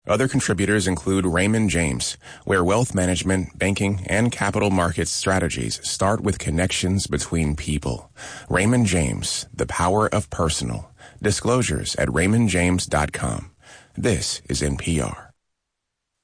Other contributors include Raymond James, where wealth management, banking, and capital markets strategies start with connections between people. Raymond James, The Power of Personal. Disclosures at raymondjames.com. This is NPR.